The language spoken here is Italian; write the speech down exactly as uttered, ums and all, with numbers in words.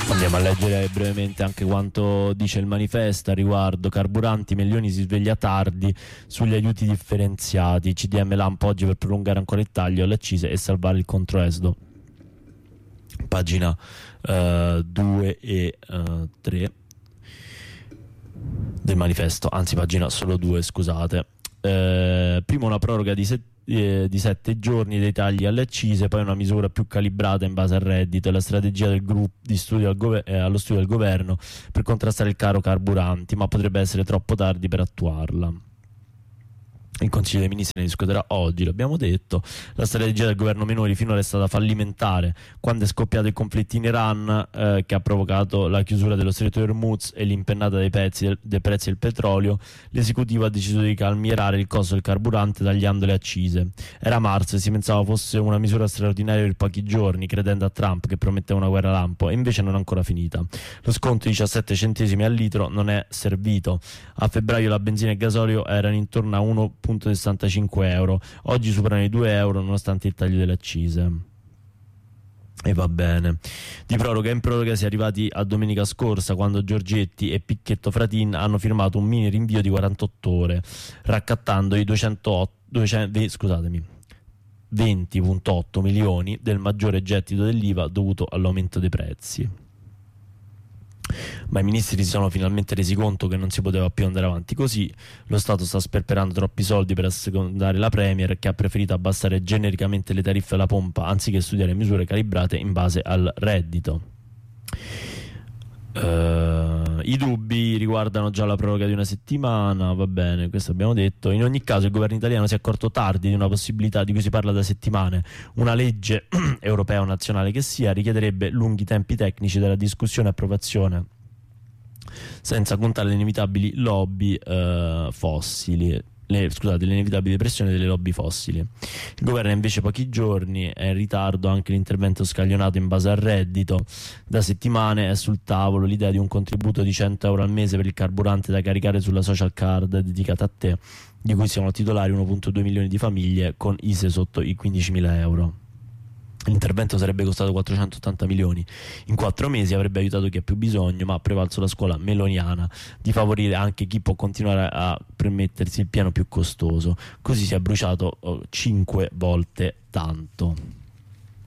Andiamo a leggere brevemente anche quanto dice il manifesto a riguardo carburanti. Meloni si sveglia tardi sugli aiuti differenziati, C D M Lampo oggi per prolungare ancora il taglio alle accise e salvare il controesodo. Pagina uh, due e tre del manifesto, anzi pagina solo due, scusate. Uh, prima una proroga di settimane di sette giorni dei tagli alle accise, poi una misura più calibrata in base al reddito e la strategia del gruppo di studio al gover- eh, allo studio del governo per contrastare il caro carburanti, ma potrebbe essere troppo tardi per attuarla. Il Consiglio dei Ministri ne discuterà oggi, l'abbiamo detto. La strategia del governo Meloni finora è stata fallimentare. Quando è scoppiato il conflitto in Iran, eh, che ha provocato la chiusura dello stretto di Hormuz e l'impennata dei, pezzi del, dei prezzi del petrolio, l'esecutivo ha deciso di calmierare il costo del carburante tagliando le accise. Era marzo e si pensava fosse una misura straordinaria per pochi giorni, credendo a Trump che prometteva una guerra lampo, e invece non è ancora finita. Lo sconto di diciassette centesimi al litro non è servito. A febbraio la benzina e il gasolio erano intorno a uno virgola sessantacinque euro, oggi superano i due euro nonostante il taglio delle accise. E va bene. Di proroga in proroga si è arrivati a domenica scorsa, quando Giorgetti e Picchetto Fratin hanno firmato un mini rinvio di quarantotto ore, raccattando i duecentootto, duecento, scusatemi, venti virgola otto milioni del maggiore gettito dell'I V A dovuto all'aumento dei prezzi. Ma i ministri si sono finalmente resi conto che non si poteva più andare avanti così. Lo Stato sta sperperando troppi soldi per assecondare la Premier, che ha preferito abbassare genericamente le tariffe alla pompa anziché studiare misure calibrate in base al reddito. Uh, I dubbi riguardano già la proroga di una settimana, va bene, questo abbiamo detto. In ogni caso il governo italiano si è accorto tardi di una possibilità di cui si parla da settimane. Una legge europea o nazionale che sia richiederebbe lunghi tempi tecnici della discussione e approvazione, senza contare le inevitabili lobby uh, fossili. Le, scusate, l'inevitabile pressione delle lobby fossili. Il governo ha invece pochi giorni, è in ritardo anche l'intervento scaglionato in base al reddito. Da settimane è sul tavolo l'idea di un contributo di cento euro al mese per il carburante da caricare sulla social card dedicata a te, di cui siano titolari uno virgola due milioni di famiglie con I S E sotto i quindicimila euro. L'intervento sarebbe costato quattrocentottanta milioni. In quattro mesi avrebbe aiutato chi ha più bisogno, ma ha prevalso la scuola meloniana di favorire anche chi può continuare a permettersi il piano più costoso. Così si è bruciato oh, cinque volte tanto.